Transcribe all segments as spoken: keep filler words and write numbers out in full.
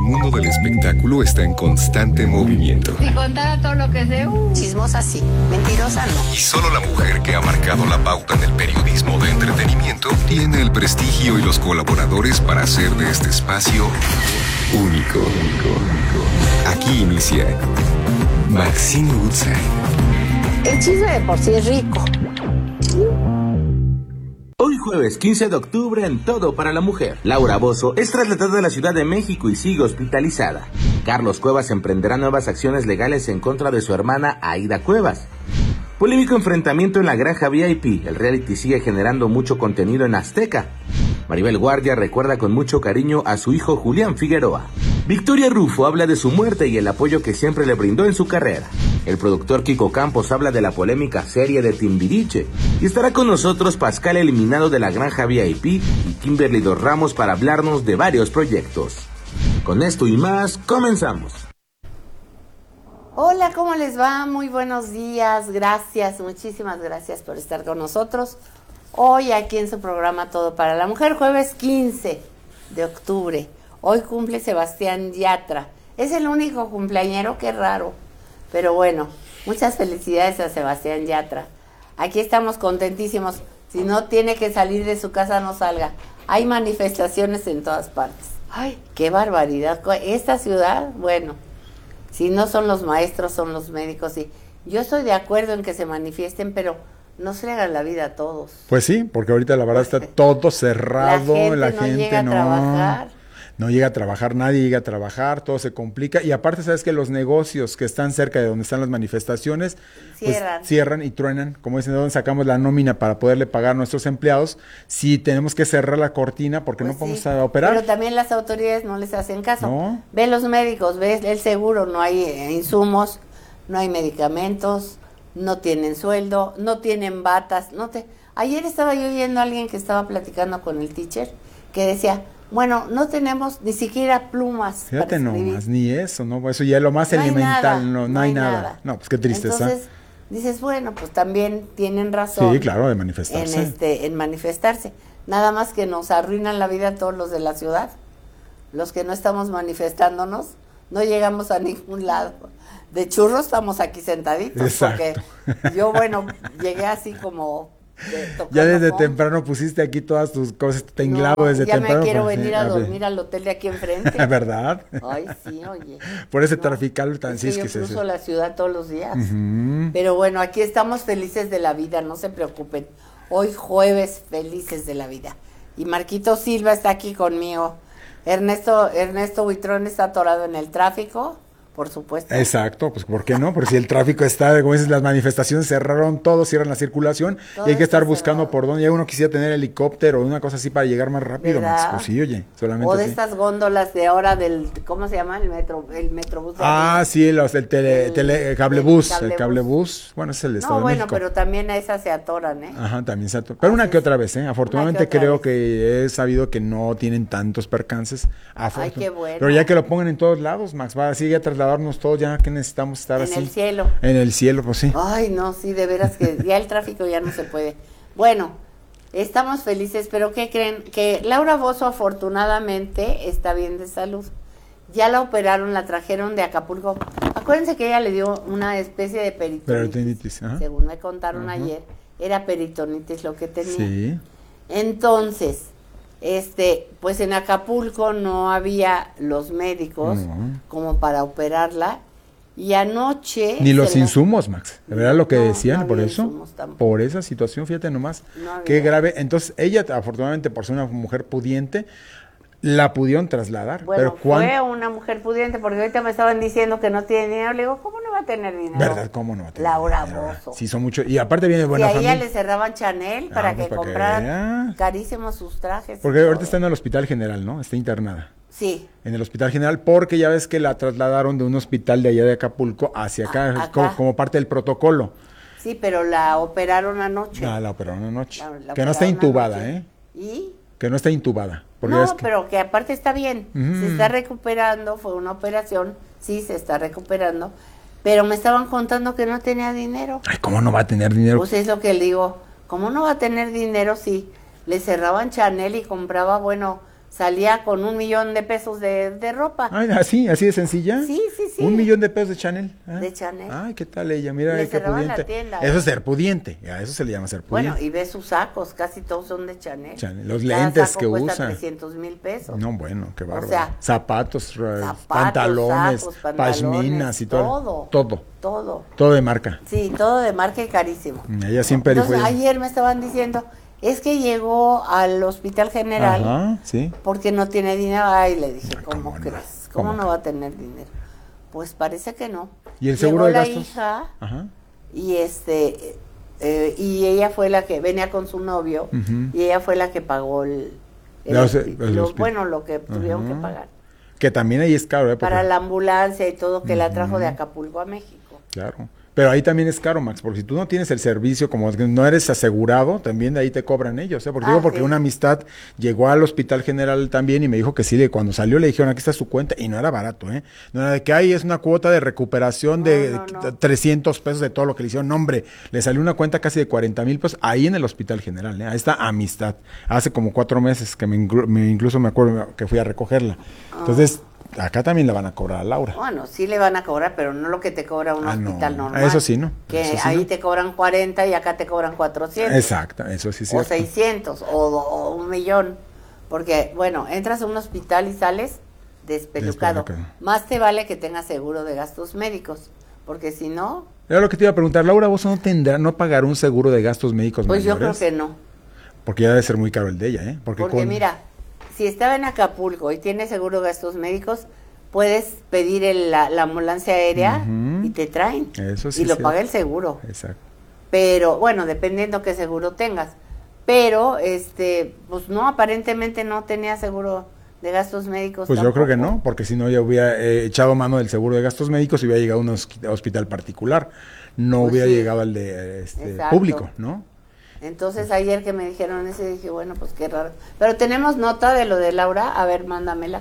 mundo del espectáculo está en constante movimiento. Si contara todo lo que sé, uh. Chismosa sí, mentirosa no. Y solo la mujer que ha marcado la pauta en el periodismo de entretenimiento tiene el prestigio y los colaboradores para hacer de este espacio único. Aquí inicia Maxine Woodside. El chisme de por sí es rico. Hoy jueves quince de octubre en Todo para la Mujer. Laura Bozzo es trasladada a la Ciudad de México y sigue hospitalizada. Carlos Cuevas emprenderá nuevas acciones legales en contra de su hermana Aida Cuevas. Polémico enfrentamiento en la Granja V I P. El reality sigue generando mucho contenido en Azteca. Maribel Guardia recuerda con mucho cariño a su hijo Julián Figueroa. Victoria Rufo habla de su muerte y el apoyo que siempre le brindó en su carrera. El productor Kiko Campos habla de la polémica serie de Timbiriche. Y estará con nosotros Pascal eliminado de la Granja V I P y Kimberly Dos Ramos para hablarnos de varios proyectos. Con esto y más, comenzamos. Hola, ¿cómo les va? Muy buenos días, gracias, muchísimas gracias por estar con nosotros. Hoy aquí en su programa Todo para la Mujer, jueves quince de octubre. Hoy cumple Sebastián Yatra. Es el único cumpleañero, qué raro. Pero bueno, muchas felicidades a Sebastián Yatra. Aquí estamos contentísimos. Si no tiene que salir de su casa, no salga. Hay manifestaciones en todas partes. Ay, qué barbaridad. Esta ciudad, bueno, si no son los maestros, son los médicos. Y yo estoy de acuerdo en que se manifiesten, pero no se le hagan la vida a todos. Pues sí, porque ahorita la verdad está todo cerrado, la gente, la no, gente llega no, a trabajar. no llega a trabajar, nadie llega a trabajar, todo se complica y aparte sabes que los negocios que están cerca de donde están las manifestaciones cierran, pues, cierran y truenan, como dicen, de dónde sacamos la nómina para poderle pagar a nuestros empleados si tenemos que cerrar la cortina porque pues no podemos sí, operar. Pero también las autoridades no les hacen caso. ¿No? Ve los médicos, ve el seguro, no hay insumos, no hay medicamentos, no tienen sueldo, no tienen batas, no te... Ayer estaba yo oyendo a alguien que estaba platicando con el teacher que decía, bueno, no tenemos ni siquiera plumas. Fíjate nomás, ni eso, ¿no? Eso ya es lo más no elemental, nada, no, no, no hay hay nada. nada. No, pues qué tristeza. Entonces, dices, bueno, pues también tienen razón. Sí, claro, de manifestarse. En, este, en manifestarse. Nada más que nos arruinan la vida a todos los de la ciudad. Los que no estamos manifestándonos, no llegamos a ningún lado. De churro estamos aquí sentaditos. Exacto. Porque yo, bueno, llegué así como... Ya desde con. temprano pusiste aquí todas tus cosas, te englavo no, desde ya temprano. Ya me quiero pues, venir sí, a, a dormir al hotel de aquí enfrente. ¿Verdad? Ay, sí, oye. Por ese no, trafical tan es que yo que cruzo se... la ciudad todos los días. Uh-huh. Pero bueno, aquí estamos felices de la vida, no se preocupen. Hoy jueves felices de la vida. Y Marquito Silva está aquí conmigo. Ernesto, Ernesto Buitrón está atorado en el tráfico. Por supuesto. Exacto, pues ¿por qué no? Porque si el tráfico está, como dices, las manifestaciones cerraron todo, cierran la circulación todo y hay que estar buscando cerrado. por dónde. Ya uno quisiera tener helicóptero o una cosa así para llegar más rápido, más. Pues sí, oye, solamente O de así. estas góndolas de ahora del, ¿cómo se llama? El metro, el metrobús. Ah, sí, los, el, tele, el, tele, el cablebús, el el cablebús. Bueno, es el de Estado No, de bueno, México. pero también a esas se atoran, ¿eh? Ajá, también se atoran. Pero una que otra vez, ¿eh? Afortunadamente que creo vez. que he sabido que no tienen tantos percances. Ay, qué bueno. Pero ya que lo pongan en todos lados, Max, va así a trasladarnos todos ya que necesitamos estar en así. En el cielo. En el cielo, pues sí. Ay, no, sí, de veras que ya el tráfico ya no se puede. Bueno, estamos felices, pero ¿qué creen? Que Laura Bozzo afortunadamente está bien de salud. Ya la operaron, la trajeron de Acapulco. Acuérdense que ella le dio una especie de peritonitis. Peritonitis, ajá. Según me contaron Ajá. ayer, era peritonitis lo que tenía. Sí. Entonces, este, pues en Acapulco no había los médicos No. como para operarla. Y anoche... Ni los se la- insumos, Max. ¿De verdad lo que No, decían? no por había eso. insumos tampoco. Por esa situación, fíjate nomás. No había. Qué grave. Entonces, ella, afortunadamente, por ser una mujer pudiente, la pudieron trasladar. Bueno, pero ¿cuán... fue una mujer pudiente, porque ahorita me estaban diciendo que no tiene dinero. Le digo, ¿cómo no va a tener dinero? ¿Verdad? ¿Cómo no va a tener Laura dinero? Bozzo. Sí, son mucho. Y aparte viene de buena y a familia. ella le cerraban Chanel Ah, para pues que para que compraran vea. carísimos sus trajes. Porque y ahorita todo. está en el Hospital General, ¿no? Está internada. Sí. En el Hospital General, porque ya ves que la trasladaron de un hospital de allá de Acapulco hacia acá, A- acá. Como, como parte del protocolo. Sí, pero la operaron anoche. Ah, la operaron anoche. La- la que no está operaron intubada, anoche. ¿eh? ¿Y? Que no está intubada. Porque No, es que- pero que aparte está bien. Ujú. Se está recuperando, fue una operación, sí, se está recuperando. Pero me estaban contando que no tenía dinero. Ay, ¿cómo no va a tener dinero? Pues es lo que le digo, ¿cómo no va a tener dinero si le cerraban Chanel y compraba, bueno, salía con un millón de pesos de, de ropa. Ay, así, así de sencilla. Sí, sí, sí. Un millón de pesos de Chanel. ¿Ah? De Chanel. Ay, ¿qué tal ella? Mira, Le ay, qué cerraban la pudiente. tienda, Eso ¿eh? es ser pudiente. A eso se le llama ser pudiente. Bueno, y ves sus sacos, casi todos son de Chanel. Chanel, los Cada lentes saco que cuesta usa. trescientos mil pesos. No, bueno, qué bárbaro. sea, zapatos, eh, Zapatos, pantalones, sacos, pantalones, pashminas y todo. todo. Todo. Todo. Todo de marca. Sí, todo de marca y carísimo. Ella siempre Entonces, fue. ayer me estaban diciendo, es que llegó al Hospital General Ajá, sí. porque no tiene dinero. Ay, le dije, ¿cómo, ¿cómo no? crees? ¿Cómo, ¿Cómo no va a tener dinero? Pues parece que no. ¿Y el seguro Llegó de la gastos? hija Ajá. y este eh, y ella fue la que venía con su novio Ujú. y ella fue la que pagó el, el Los- hospi- los lo- hospitales. bueno, lo que tuvieron Ajá. que pagar Que también ahí es caro, ¿eh? Porque- para la ambulancia y todo que la trajo Ujú. de Acapulco a México. Claro. Pero ahí también es caro, Max, porque si tú no tienes el servicio, como que no eres asegurado, también de ahí te cobran ellos, ¿eh? Porque Ah, digo, porque sí. una amistad llegó al Hospital General también y me dijo que sí, de cuando salió le dijeron, aquí está su cuenta, y no era barato, ¿eh? No era de que ahí es una cuota de recuperación de No, no, no. trescientos pesos de todo lo que le hicieron. No, hombre, le salió una cuenta casi de cuarenta mil pesos ahí en el Hospital General, ¿eh? Ahí está amistad. Hace como cuatro meses que me, inclu- me incluso me acuerdo que fui a recogerla. Entonces, acá también le van a cobrar a Laura. Bueno, sí le van a cobrar, pero no lo que te cobra un Ah, no. hospital normal. Eso sí, ¿no? Que Eso sí, ahí ¿no? te cobran cuarenta y acá te cobran cuatrocientos. Exacto, eso sí es O cierto. seiscientos, o, do- o un millón. Porque, bueno, entras a un hospital y sales despelucado. Despelucado. Más te vale que tengas seguro de gastos médicos. Porque si no, Era lo que te iba a preguntar, Laura, ¿vos no tendrá, no pagar un seguro de gastos médicos pues yo mayores? creo que no. Porque ya debe ser muy caro el de ella, ¿eh? Porque, Porque con- mira, si estaba en Acapulco y tiene seguro de gastos médicos, puedes pedir el- la, la ambulancia aérea Ujú. y te traen. Eso sí y lo es paga cierto. el seguro. Exacto. Pero, bueno, dependiendo qué seguro tengas. Pero, este, pues no, aparentemente no tenía seguro de gastos médicos. Pues yo creo que tampoco. no, porque si no ya hubiera eh, echado mano del seguro de gastos médicos y hubiera llegado a un hosqui- hospital particular. No Pues hubiera sí. llegado al de eh, este, Exacto. público, ¿no? Entonces ayer que me dijeron eso dije, bueno, pues qué raro. Pero tenemos nota de lo de Laura, a ver, mándamela.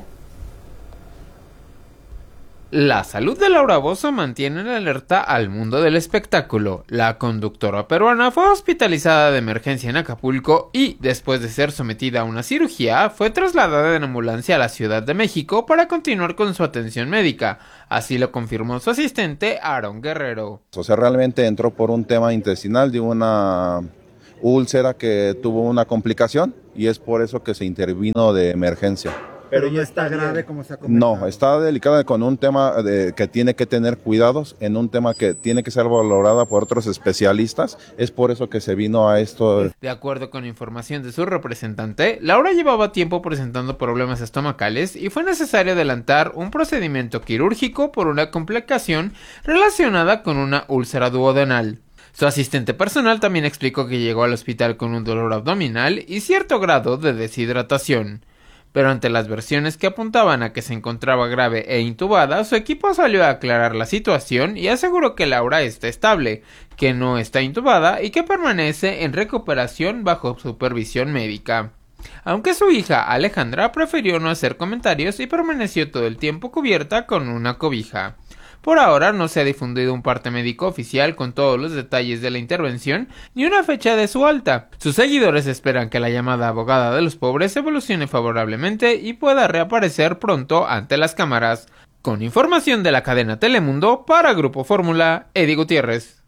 La salud de Laura Bozzo mantiene en alerta al mundo del espectáculo. La conductora peruana fue hospitalizada de emergencia en Acapulco y, después de ser sometida a una cirugía, fue trasladada en ambulancia a la Ciudad de México para continuar con su atención médica. Así lo confirmó su asistente Aaron Guerrero. O sea, realmente entró por un tema intestinal de una úlcera que tuvo una complicación y es por eso que se intervino de emergencia. Pero ya está grave como se ha comentado. No, está delicada con un tema de, que tiene que tener cuidados, en un tema que tiene que ser valorada por otros especialistas. Es por eso que se vino a esto. De acuerdo con información de su representante, Laura llevaba tiempo presentando problemas estomacales y fue necesario adelantar un procedimiento quirúrgico por una complicación relacionada con una úlcera duodenal. Su asistente personal también explicó que llegó al hospital con un dolor abdominal y cierto grado de deshidratación. Pero ante las versiones que apuntaban a que se encontraba grave e intubada, su equipo salió a aclarar la situación y aseguró que Laura está estable, que no está intubada y que permanece en recuperación bajo supervisión médica. Aunque su hija Alejandra prefirió no hacer comentarios y permaneció todo el tiempo cubierta con una cobija. Por ahora no se ha difundido un parte médico oficial con todos los detalles de la intervención ni una fecha de su alta. Sus seguidores esperan que la llamada abogada de los pobres evolucione favorablemente y pueda reaparecer pronto ante las cámaras. Con información de la cadena Telemundo, para Grupo Fórmula, Eddie Gutiérrez.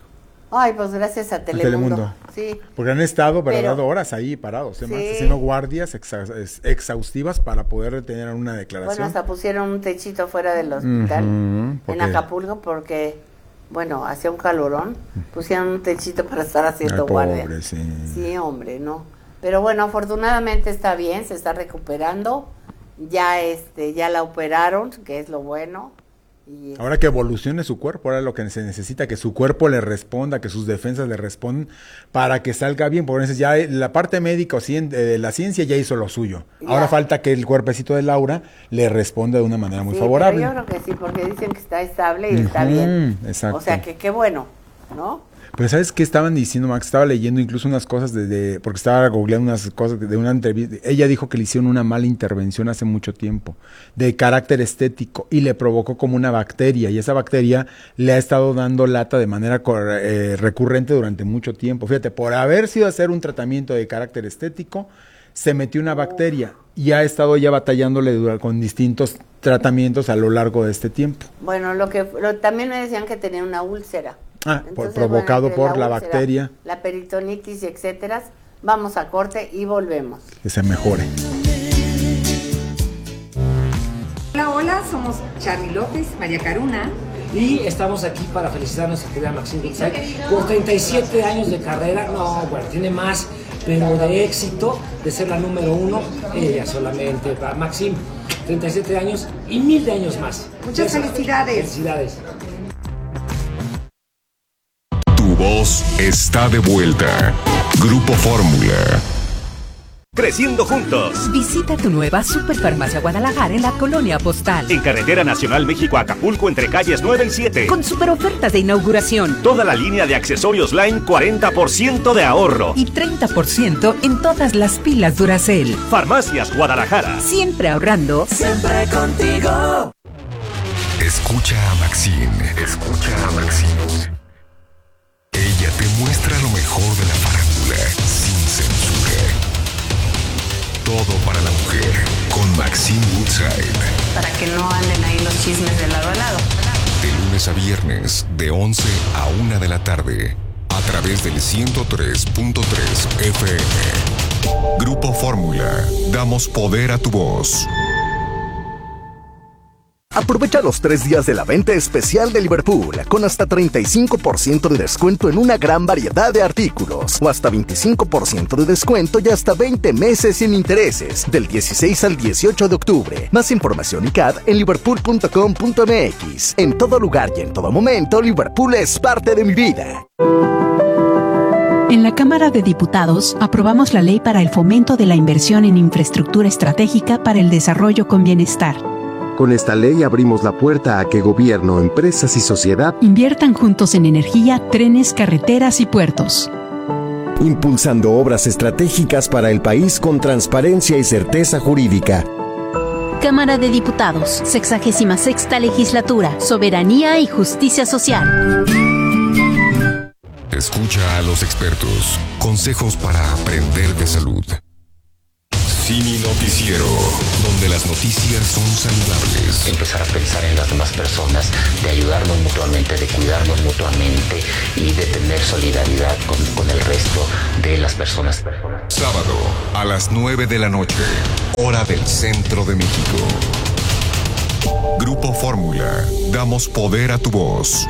Ay, pues gracias a Telemundo. Telemundo. Sí. Porque han estado, Pero- ¿verdad? Horas ahí parados, ¿eh? Más, Sí. haciendo guardias exa- es- exhaustivas para poder tener una declaración. Bueno, hasta pusieron un techito fuera del hospital Ujú, en porque- Acapulco porque, bueno, hacía un calorón. Pusieron un techito para estar haciendo Ay, guardia. pobre, sí. Sí, hombre, no. Pero bueno, afortunadamente está bien, se está recuperando. Ya este, ya la operaron, que es lo bueno. Y Ahora que evolucione su cuerpo, ahora lo que se necesita, que su cuerpo le responda, que sus defensas le respondan para que salga bien. Por eso ya la parte médica o cien- eh, la ciencia ya hizo lo suyo. Ya. Ahora falta que el cuerpecito de Laura le responda de una manera muy sí, favorable. pero yo creo que sí, porque dicen que está estable y está Ujú, bien. exacto. O sea, que qué bueno, ¿no? Pero ¿sabes qué estaban diciendo, Max? Estaba leyendo incluso unas cosas de, de- porque estaba googleando unas cosas de, de una entrevista. Ella dijo que le hicieron una mala intervención hace mucho tiempo, de carácter estético, y le provocó como una bacteria, y esa bacteria le ha estado dando lata de manera cor- eh, recurrente durante mucho tiempo. Fíjate, por haber sido hacer un tratamiento de carácter estético, se metió una bacteria y ha estado ya batallándole dura- con distintos tratamientos a lo largo de este tiempo. Bueno, lo que lo, también me decían que tenía una úlcera. Ah, por, Entonces, provocado bueno, entre por la, úlcera, bacteria. La peritonitis, etcétera. Vamos a corte y volvemos. Que se mejore. Hola, hola, somos Charly López, María Caruna. Y estamos aquí para felicitar a nuestra querida Maxine Goodside por treinta y siete años de carrera. No, bueno, tiene más, pero de éxito, de ser la número uno, ella solamente. Para Maxine, treinta y siete años y mil de años más. Muchas Eso, felicidades. Felicidades. Tu voz está de vuelta. Grupo Fórmula. Creciendo juntos. Visita tu nueva Superfarmacia Guadalajara en la Colonia Postal. En Carretera Nacional México-Acapulco entre calles nueve y siete. Con super ofertas de inauguración. Toda la línea de accesorios Line, cuarenta por ciento de ahorro. Y treinta por ciento en todas las pilas Duracell. Farmacias Guadalajara. Siempre ahorrando. Siempre contigo. Escucha a Maxine. Escucha a Maxine. Ella te muestra lo mejor de la farándula sin censura. Todo para la mujer con Maxine Goodside. Para que no anden ahí los chismes de lado a lado. De lunes a viernes, de once a una de la tarde, a través del ciento tres punto tres F M. Grupo Fórmula, damos poder a tu voz. Aprovecha los tres días de la venta especial de Liverpool, con hasta treinta y cinco por ciento de descuento en una gran variedad de artículos, o hasta veinticinco por ciento de descuento y hasta veinte meses sin intereses, del dieciséis al dieciocho de octubre. Más información y C A D en liverpool punto com punto m x. En todo lugar y en todo momento, Liverpool es parte de mi vida. En la Cámara de Diputados, aprobamos la Ley para el Fomento de la Inversión en Infraestructura Estratégica para el Desarrollo con Bienestar. Con esta ley abrimos la puerta a que gobierno, empresas y sociedad inviertan juntos en energía, trenes, carreteras y puertos. Impulsando obras estratégicas para el país con transparencia y certeza jurídica. Cámara de Diputados, sexagésima sexta Legislatura, Soberanía y Justicia Social. Escucha a los expertos. Consejos para aprender de salud. Cine Noticiero, donde las noticias son saludables. Empezar a pensar en las demás personas, de ayudarnos mutuamente, de cuidarnos mutuamente y de tener solidaridad con, con el resto de las personas. Sábado, a las nueve de la noche, hora del centro de México. Grupo Fórmula, damos poder a tu voz.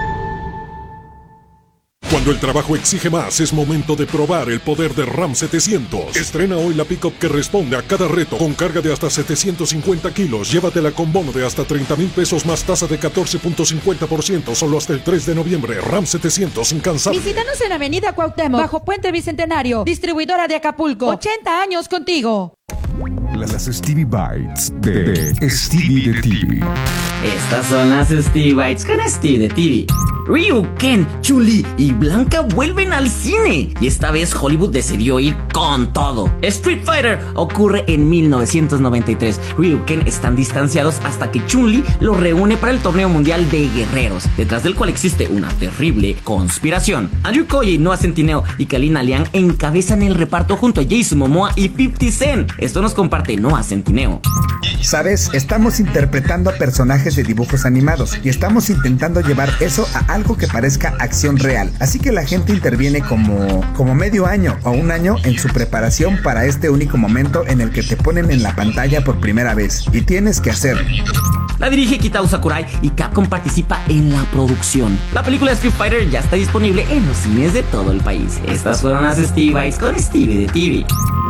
Cuando el trabajo exige más, es momento de probar el poder de RAM setecientos. Estrena hoy la pick-up que responde a cada reto, con carga de hasta setecientos cincuenta kilos. Llévatela con bono de hasta treinta mil pesos más tasa de catorce punto cincuenta por ciento, solo hasta el tres de noviembre. RAM setecientos, incansable. Visítanos en Avenida Cuauhtémoc, bajo Puente Bicentenario, distribuidora de Acapulco. ochenta años contigo. Las Stevie Bites de Stevie de T V. Estas son las Stevie Bites con Stevie de T V. Ryu, Ken, Chun-Li y Blanca vuelven al cine y esta vez Hollywood decidió ir con todo. Street Fighter ocurre en mil novecientos noventa y tres. Ryu y Ken están distanciados hasta que Chun-Li los reúne para el torneo mundial de guerreros, detrás del cual existe una terrible conspiración. Andrew Koji, Noah Centineo y Kalina Liang encabezan el reparto junto a Jason Momoa y fifty Cent. Esto nos comparte Noah Centineo. Sabes, estamos interpretando a personajes de dibujos animados y estamos intentando llevar eso a algo que parezca acción real. Así que la gente interviene como, como medio año o un año en su preparación para este único momento en el que te ponen en la pantalla por primera vez. Y tienes que hacerlo. La dirige Kitao Sakurai y Capcom participa en la producción. La película Street Fighter ya está disponible en los cines de todo el país. Estas fueron las Stevie Bites con Stevie de T V.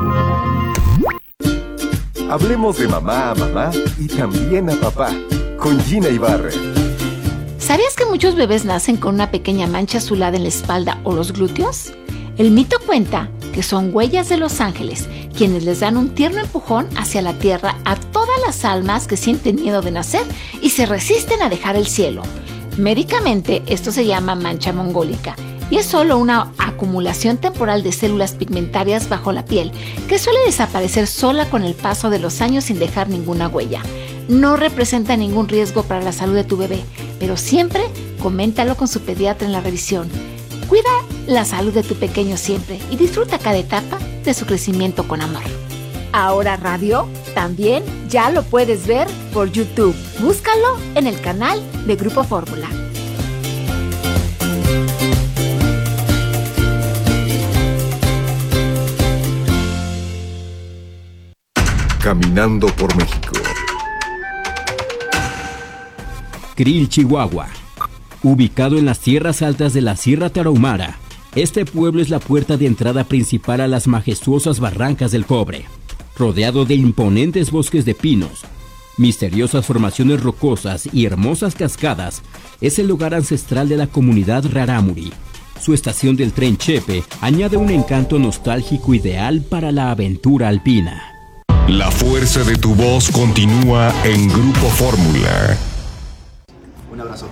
Hablemos de mamá a mamá y también a papá, con Gina Ibarra. ¿Sabías que muchos bebés nacen con una pequeña mancha azulada en la espalda o los glúteos? El mito cuenta que son huellas de los ángeles, quienes les dan un tierno empujón hacia la tierra a todas las almas que sienten miedo de nacer y se resisten a dejar el cielo. Médicamente, esto se llama mancha mongólica y es solo una acumulación temporal de células pigmentarias bajo la piel que suele desaparecer sola con el paso de los años sin dejar ninguna huella. No representa ningún riesgo para la salud de tu bebé, pero siempre coméntalo con su pediatra en la revisión. Cuida la salud de tu pequeño siempre y disfruta cada etapa de su crecimiento con amor. Ahora Radio también ya lo puedes ver por YouTube. Búscalo en el canal de Grupo Fórmula. Caminando por México. Krill, Chihuahua. Ubicado en las tierras altas de la Sierra Tarahumara, este pueblo es la puerta de entrada principal a las majestuosas barrancas del Cobre. Rodeado de imponentes bosques de pinos, misteriosas formaciones rocosas y hermosas cascadas, es el lugar ancestral de la comunidad Rarámuri. Su estación del tren Chepe añade un encanto nostálgico ideal para la aventura alpina. La fuerza de tu voz continúa en Grupo Fórmula. Un abrazo.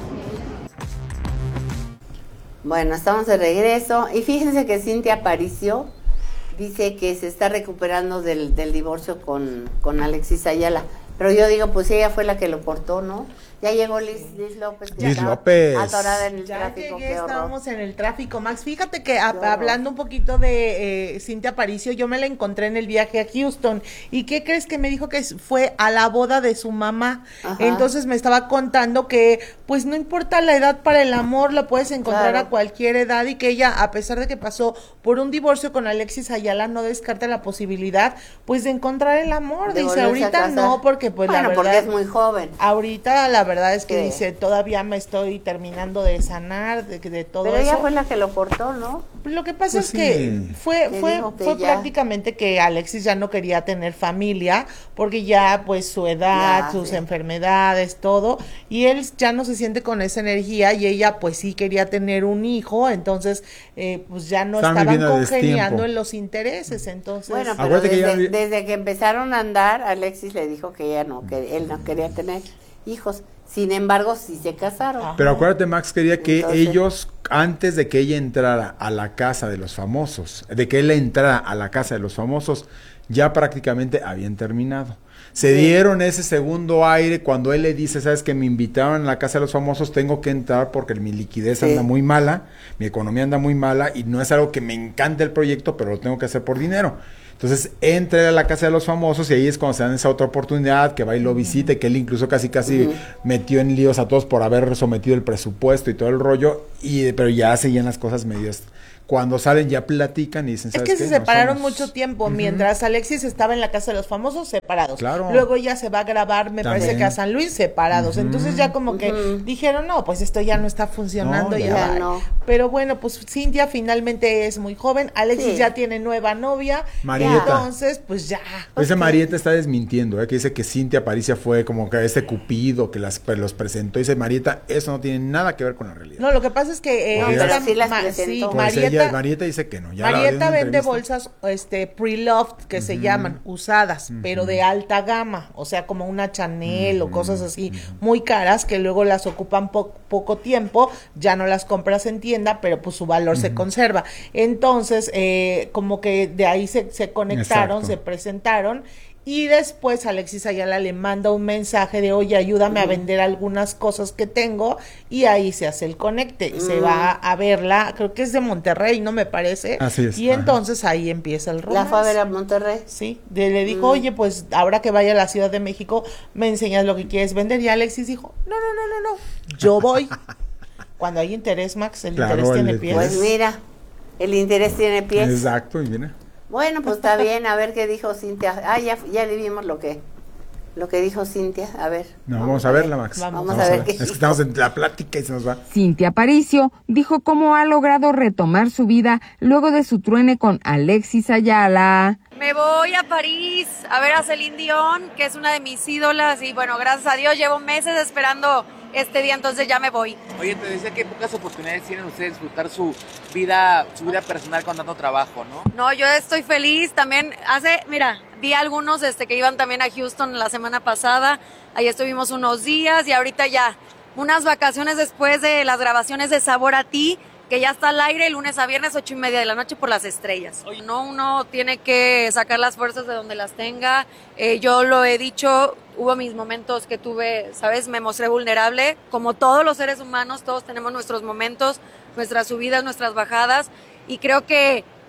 Bueno, estamos de regreso y fíjense que Cintia Aparicio dice que se está recuperando del, del divorcio con, con Alexis Ayala, pero yo digo, pues ella fue la que lo cortó, ¿no? Ya llegó Liz, Liz López. Que Liz López. Atorada en el ya tráfico. Llegué, qué horror. estábamos en el tráfico, Max. Fíjate que a, hablando un poquito de eh, Cintia Aparicio, yo me la encontré en el viaje a Houston. ¿Y qué crees que me dijo? Que fue a la boda de su mamá. Ajá. Entonces me estaba contando que pues no importa la edad para el amor, la puedes encontrar claro. a cualquier edad, y que ella, a pesar de que pasó por un divorcio con Alexis Ayala, no descarta la posibilidad pues de encontrar el amor. De dice, ahorita no, porque pues bueno, la verdad... porque es muy joven. Ahorita la verdad es que sí. dice, todavía me estoy terminando de sanar, de, de todo Pero eso. ella fue la que lo cortó, ¿no? Lo que pasa pues es sí. que fue fue, que fue ya... prácticamente que Alexis ya no quería tener familia, porque ya pues su edad, ya, sus sí. enfermedades, todo, y él ya no se siente con esa energía, y ella pues sí quería tener un hijo, entonces eh, pues ya no Están estaban congeniando en los intereses, entonces... Bueno, pero desde que, ya... desde que empezaron a andar, Alexis le dijo que ella no, que él no quería tener hijos. Sin embargo, sí se casaron. Pero acuérdate, Max quería que Entonces, ellos, antes de que ella entrara a la casa de los famosos, de que él entrara a la casa de los famosos, ya prácticamente habían terminado. Se sí. dieron ese segundo aire cuando él le dice, sabes que me invitaron a la casa de los famosos, tengo que entrar porque mi liquidez sí. anda muy mala, mi economía anda muy mala, y no es algo que me encante el proyecto, pero lo tengo que hacer por dinero. Entonces entra a la casa de los famosos, y ahí es cuando se dan esa otra oportunidad, que va y lo visita, y que él incluso casi casi uh-huh. metió en líos a todos por haber sometido el presupuesto y todo el rollo, y pero ya seguían las cosas medias. Cuando salen ya platican y dicen, ¿sabes qué? Es que se separaron somos... mucho tiempo, uh-huh. mientras Alexis estaba en la casa de los famosos, separados. Claro. Luego ella se va a grabar, me También. parece que a San Luis, separados. Uh-huh. Entonces ya como que uh-huh. dijeron, no, pues esto ya no está funcionando. No, ya ya no. Pero bueno, pues Cintia finalmente es muy joven, Alexis sí. ya tiene nueva novia. Marieta. Entonces, pues ya. Pues esa Marieta está desmintiendo, ¿eh? Que dice que Cintia Aparicio fue como que este cupido que las, los presentó. Dice Marieta, eso no tiene nada que ver con la realidad. No, lo que pasa es que... Eh, no, pero sí las ma- presentó. Sí, Marieta, ella, Marieta dice que no. Ya Marieta vende bolsas este pre-loved, que uh-huh. se llaman, usadas, uh-huh. pero de alta gama, o sea, como una Chanel uh-huh. o cosas así, uh-huh. muy caras, que luego las ocupan po- poco tiempo, ya no las compras en tienda, pero pues su valor uh-huh. se conserva. Entonces, eh, como que de ahí se, se conectaron, Exacto. se presentaron, y después Alexis Ayala le manda un mensaje de, oye, ayúdame uh-huh. a vender algunas cosas que tengo, y ahí se hace el conecte, uh-huh. se va a verla, creo que es de Monterrey, ¿no? Me parece. Así es. Y Ajá. entonces ahí empieza el romance. ¿La fue a ver a Monterrey? Sí, de, le dijo, uh-huh. oye, pues ahora que vaya a la Ciudad de México, me enseñas lo que quieres vender, y Alexis dijo, no, no, no, no, no, yo voy. Cuando hay interés, Max, el claro, interés tiene pies. Pues mira, el interés tiene pies. Exacto, y mira. Bueno, pues está bien, a ver qué dijo Cintia. Ah, ya, ya le vimos lo que lo que dijo Cintia, a ver. No, vamos, vamos a verla, Max. Vamos, vamos a ver. A ver. Es que estamos en la plática y se nos va. Cintia Aparicio dijo cómo ha logrado retomar su vida luego de su truene con Alexis Ayala. Me voy a París a ver a Celine Dion, que es una de mis ídolas, y bueno, gracias a Dios llevo meses esperando este día, entonces ya me voy. Oye, te decía que pocas oportunidades tienen ustedes de disfrutar su vida, su vida personal con tanto trabajo, ¿no? No, yo estoy feliz, también hace, mira, vi algunos este, que iban también a Houston la semana pasada, ahí estuvimos unos días, y ahorita ya, unas vacaciones después de las grabaciones de Sabor a Ti, que ya está al aire lunes a viernes, ocho y media de la noche por Las Estrellas. No, uno tiene que sacar las fuerzas de donde las tenga. Eh, yo lo he dicho, hubo mis momentos que tuve, ¿sabes? Me mostré vulnerable. Como todos los seres humanos, todos tenemos nuestros momentos, nuestras subidas, nuestras bajadas. Y creo que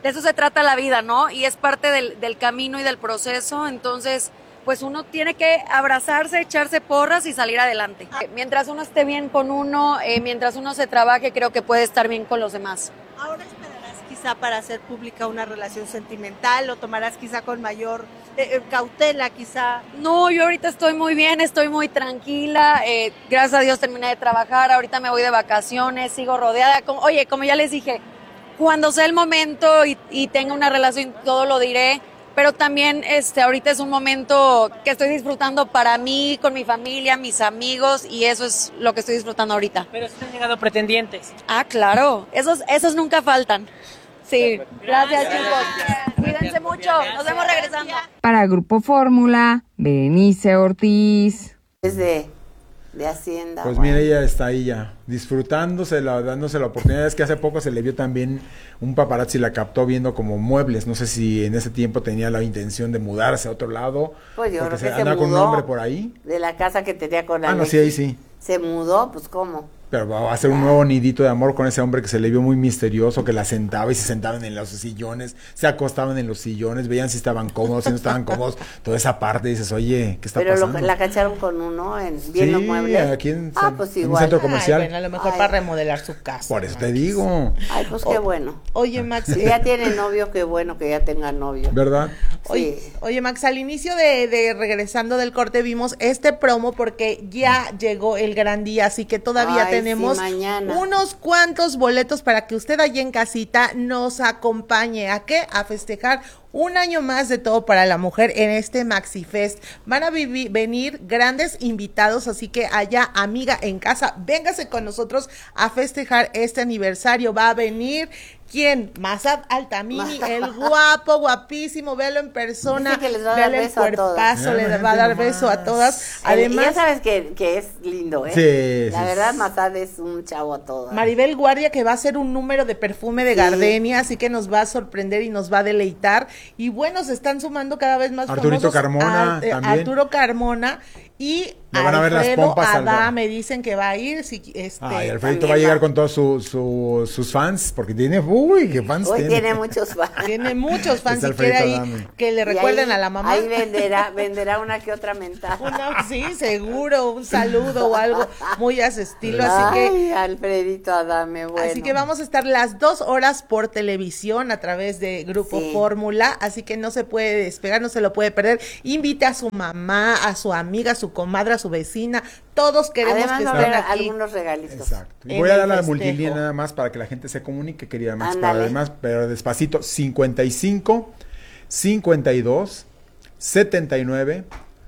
de eso se trata la vida, ¿no? Y es parte del, del camino y del proceso, entonces pues uno tiene que abrazarse, echarse porras y salir adelante. Mientras uno esté bien con uno, eh, mientras uno se trabaje, creo que puede estar bien con los demás. Ahora esperarás quizá para hacer pública una relación sentimental, lo tomarás quizá con mayor eh, cautela quizá. No, yo ahorita estoy muy bien, estoy muy tranquila, eh, gracias a Dios terminé de trabajar, ahorita me voy de vacaciones, sigo rodeada, como, oye, como ya les dije, cuando sea el momento y, y tenga una relación, todo lo diré. Pero también este ahorita es un momento que estoy disfrutando para mí, con mi familia, mis amigos, y eso es lo que estoy disfrutando ahorita. Pero sí te han llegado pretendientes. Ah, claro, esos esos nunca faltan. Sí, gracias, gracias chicos. Cuídense mucho, nos vemos regresando. Para Grupo Fórmula, Berenice Ortiz. Desde de Hacienda. Pues mira, ella está ahí ya, disfrutándose, la, dándose la oportunidad. Es que hace poco se le vio también un paparazzi, la captó viendo como muebles. No sé si en ese tiempo tenía la intención de mudarse a otro lado. Pues yo creo que se, se anda mudó con un hombre por ahí. De la casa que tenía con Ah, no, sí, ahí sí. Se mudó, pues ¿cómo? Pero va a hacer un nuevo nidito de amor con ese hombre que se le vio muy misterioso, que la sentaba y se sentaban en los sillones, se acostaban en los sillones, veían si estaban cómodos, si no estaban cómodos, toda esa parte, dices, oye, ¿qué está Pero pasando? Pero la cacharon con uno en viendo sí, muebles. aquí en, ah, pues en igual. un centro comercial. Ay, bueno, a lo mejor Ay. para remodelar su casa. Por eso te digo. Ay, pues qué o, bueno. Oye, Max. Si ya tiene novio, qué bueno que ya tenga novio. ¿Verdad? Oye, sí. oye, Max, al inicio de, de regresando del corte vimos este promo porque ya llegó el gran día, así que todavía Ay, tenemos sí, mañana. unos cuantos boletos para que usted allí en casita nos acompañe. ¿A qué? A festejar un año más de Todo para la Mujer en este Maxi Fest. Van a vivi- venir grandes invitados, así que allá, amiga en casa, véngase con nosotros a festejar este aniversario. Va a venir... ¿Quién? Mazad Altamini, el guapo, guapísimo, véalo en persona, que les va a véalo dar en beso a todas. cuerpazo, le va a dar beso a todas. Además, Además, ya sabes que, que es lindo, ¿eh? Sí, la sí, verdad, sí. Mazad es un chavo a todas. Maribel Guardia, que va a hacer un número de perfume de sí. gardenia, así que nos va a sorprender y nos va a deleitar. Y bueno, se están sumando cada vez más Arturito famosos. Carmona, a, eh, también. Arturo Carmona y Me van a ver las Alfredo pompas al- Adá, me dicen que va a ir. Si, este, Ay, Alfredito va a llegar con todos su, su, sus fans, porque tiene, uy, qué fans Hoy tiene. tiene muchos fans. Tiene muchos fans, Está si quiere ahí Adame. que le recuerden ahí, a la mamá. Ahí venderá, venderá una que otra mentada. Una, sí, seguro, un saludo o algo muy a su estilo, así Ay, que Alfredito Adame, bueno. así que vamos a estar las dos horas por televisión a través de Grupo Sí. Fórmula, así que no se puede despegar, no se lo puede perder. Invite a su mamá, a su amiga, a su comadre, a su vecina, todos queremos Además que va a estén haber aquí. algunos regalitos. Exacto. Y En voy a el dar la festejo. multilínea nada más para que la gente se comunique, querida Max, Ándale. para además, pero despacito, cincuenta y cinco, cincuenta y dos, setenta y nueve,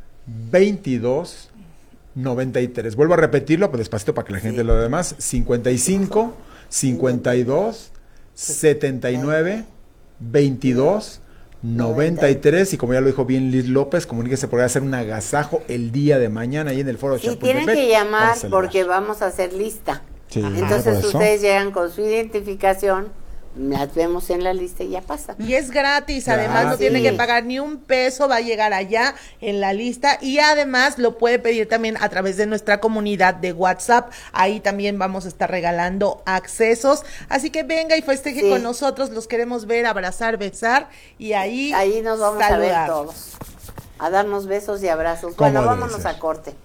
veintidós, noventa y tres. Vuelvo a repetirlo, pues despacito para que la gente Sí. lo demás, cincuenta y cinco, cincuenta y dos, setenta y nueve, veintidós, noventa y tres, y como ya lo dijo bien Liz López, comuníquese porque va a hacer un agasajo el día de mañana ahí en el foro Sí, Chapultepec. tienen que Vamos llamar a celebrar. porque vamos a hacer lista. Sí, Entonces por eso. ustedes llegan con su identificación, las vemos en la lista y ya pasa. Y es gratis, además no Gratis. tiene que pagar ni un peso, va a llegar allá en la lista y además lo puede pedir también a través de nuestra comunidad de WhatsApp, ahí también vamos a estar regalando accesos, así que venga y festeje Sí. con nosotros, los queremos ver, abrazar, besar y ahí Ahí nos vamos saludar. a ver todos, a darnos besos y abrazos. ¿Cómo Bueno, debe vámonos ser? a corte.